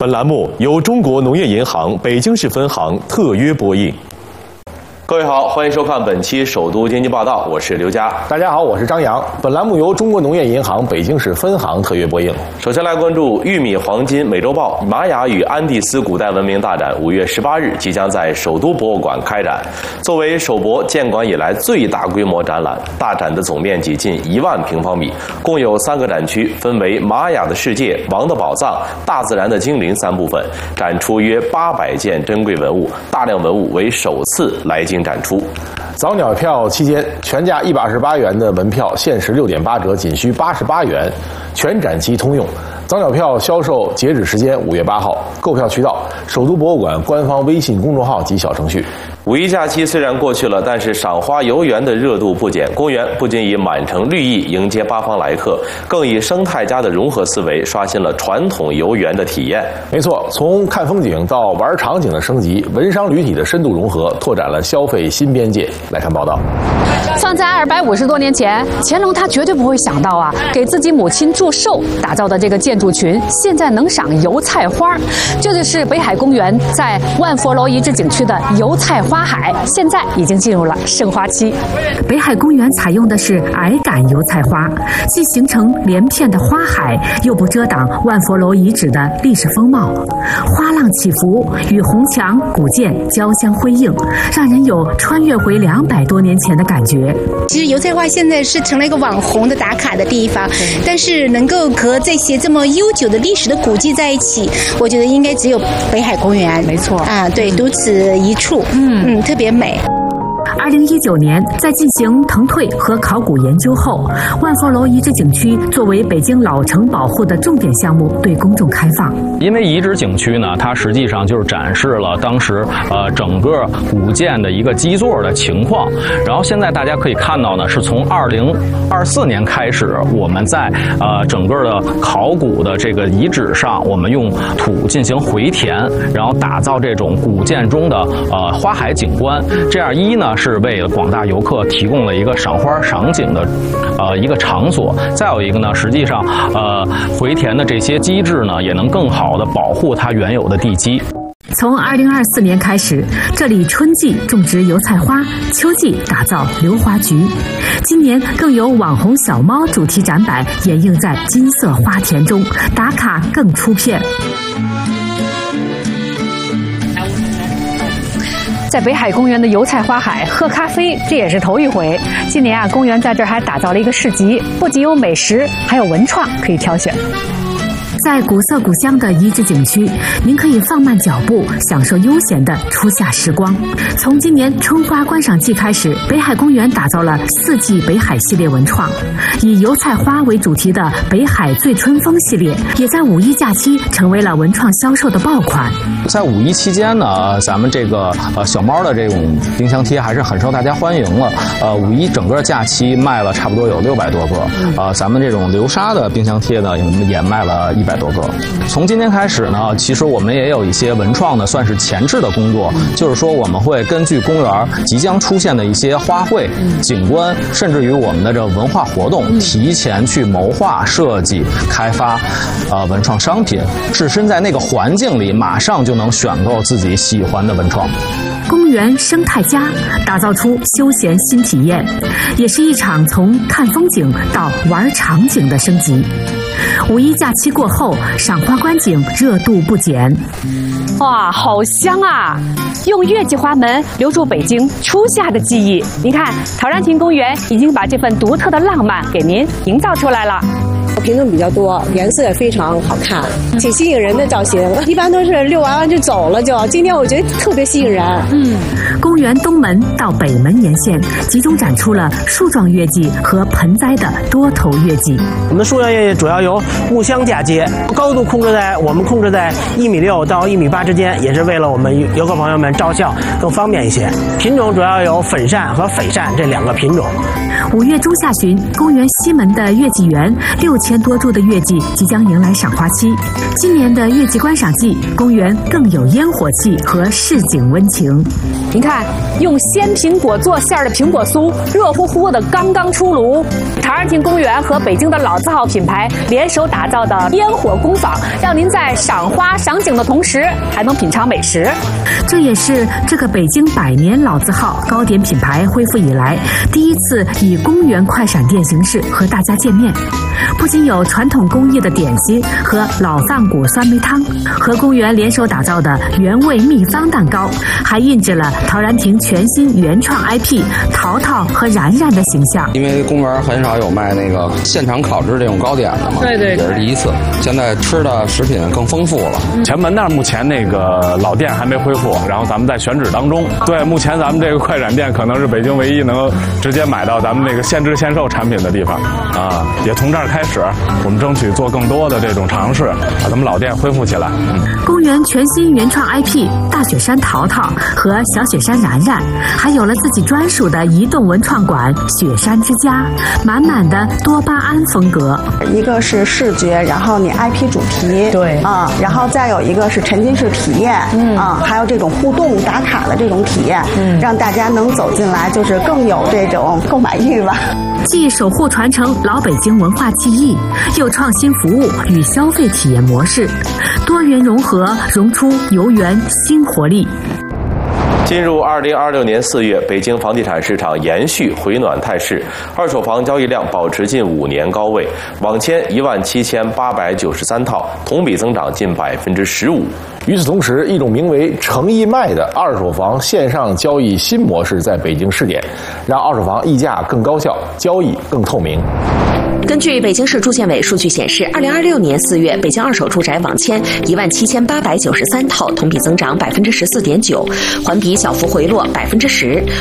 本栏目由中国农业银行北京市分行特约播映。各位好，欢迎收看本期首都经济报道，我是刘佳。 大家好，我是张扬。本栏目由中国农业银行北京市分行特约播映。 首先来关注玉米黄金美洲豹玛雅与安第斯古代文明大展，5月18日即将在首都博物馆开展。作为首博建馆以来最大规模展览，大展的总面积近1万平方米，共有3个展区，分为玛雅的世界、王的宝藏、大自然的精灵3部分，展出约800件珍贵文物，大量文物为首次来京展出。 早鸟票期间，全价128元的门票限时6.8折，仅需88元，全展期通用。早鸟票销售截止时间5月8号，购票渠道：首都博物馆官方微信公众号及小程序。 五一假期虽然过去了，但是赏花游园的热度不减。公园不仅以满城绿意迎接八方来客，更以生态家的融合思维刷新了传统游园的体验。 没错，从看风景到玩场景的升级，文商旅体的深度融合，拓展了消费新边界。来看报道。 放在250多年前，乾隆他绝对不会想到啊，给自己母亲祝寿打造的这个建筑群，现在能赏油菜花。这就是北海公园在万佛楼遗址景区的油菜花海，现在已经进入了盛花期。 北海公园采用的是矮杆油菜花，既形成连片的花海，又不遮挡万佛楼遗址的历史风貌。花浪起伏，与红墙古建交相辉映，让人有穿越回200多年前的感觉。 其实油菜花现在是成了一个网红的打卡的地方，但是能够和这些这么悠久的历史的古迹在一起，我觉得应该只有北海公园。 没错啊，对，独此一处，特别美。 2019年，在进行腾退和考古研究后，万佛楼遗址景区作为北京老城保护的重点项目对公众开放。 因为遗址景区呢，它实际上就是展示了当时整个古建的一个基座的情况。然后现在大家可以看到呢，是从2024年开始，我们在整个的考古的这个遗址上，我们用土进行回填，然后打造这种古建中的花海景观。这样呢是为广大游客提供了一个赏花赏景的一个场所。再有一个呢，实际上回填的这些机制呢，也能更好的保护它原有的地基。 从2024年开始，这里春季种植油菜花，秋季打造溜花菊。今年更有网红小猫主题展板掩映在金色花田中，打卡更出片。 在北海公园的油菜花海喝咖啡，这也是头一回。今年啊，公园在这儿还打造了一个市集，不仅有美食，还有文创可以挑选。 在古色古香的遗址景区，您可以放慢脚步，享受悠闲的初夏时光。从今年春花观赏季开始，北海公园打造了4季北海系列文创，以油菜花为主题的北海醉春风系列，也在5一假期成为了文创销售的爆款。 在5一期间呢，咱们这个小猫的这种冰箱贴还是很受大家欢迎了。5一整个假期卖了差不多有600多个。咱们这种流沙的冰箱贴呢，也卖了100多个。从今天开始呢，其实我们也有一些文创的算是前置的工作，就是说我们会根据公园即将出现的一些花卉、景观，甚至于我们的这文化活动，提前去谋划、设计、开发文创商品，置身在那个环境里，马上就能选购自己喜欢的文创。 公园生态家打造出休闲新体验，也是一场从看风景到玩场景的升级。5一假期过后，赏花观景热度不减。 哇，好香啊！用月季花门留住北京初夏的记忆。您看，陶然亭公园已经把这份独特的浪漫给您营造出来了。 品种比较多，颜色也非常好看，挺吸引人的造型。一般都是遛完就走了，今天我觉得特别吸引人。 公园东门到北门沿线集中展出了树状月季和盆栽的多头月季。 我们树状月季主要由木箱嫁接，高度我们控制在1.6米到1.8米之间，也是为了我们游客朋友们照相更方便一些。品种主要有粉扇和翡扇这2个品种。 5月中下旬，公园西门的月季园6 6000多株的月季即将迎来赏花期。今年的月季观赏季，公园更有烟火气和市井温情。 您看，用鲜苹果做馅儿的苹果酥，热乎乎的刚刚出炉。长安亭公园和北京的老字号品牌联手打造的烟火工坊，让您在赏花赏景的同时，还能品尝美食。 这也是这个北京100年老字号糕点品牌恢复以来第一次以公园快闪店形式和大家见面。不仅有传统工艺的点心和老饭骨酸梅汤，和公园联手打造的原味秘方蛋糕，还印制了陶然亭全新原创 IP 淘淘和然然的形象。 因为公园很少有卖那个现场烤制这种糕点的嘛， 对， 也是第一次。现在吃的食品更丰富了。 前门那儿目前那个老店还没恢复，然后咱们在选址当中。对，目前咱们这个快闪店可能是北京唯一能够直接买到咱们那个现制现售产品的地方啊，也从这儿开始，我们争取做更多的这种尝试，把咱们老店恢复起来。 公园全新原创 IP 大雪山淘淘和小雪山然然，还有了自己专属的移动文创馆雪山之家，满满的多巴胺风格。 一个是视觉，然后你 IP 主题， 对啊，然后再有一个是沉浸式体验，啊，还有这种互动打卡的这种体验，让大家能走进来，就是更有这种购买欲吧。 既守护传承老北京文化记忆，又创新服务与消费体验模式，多元融合，融出游园新活力。 进入2026年4月，北京房地产市场延续回暖态势，二手房交易量保持近5年高位，网签17893套，同比增长近15%。 与此同时，一种名为诚意卖的二手房线上交易新模式在北京试点，让二手房议价更高效，交易更透明。 根据北京市住建委数据显示，2026年4月，北京二手住宅网签17893套，同比增长14.9%，环比小幅回落10%。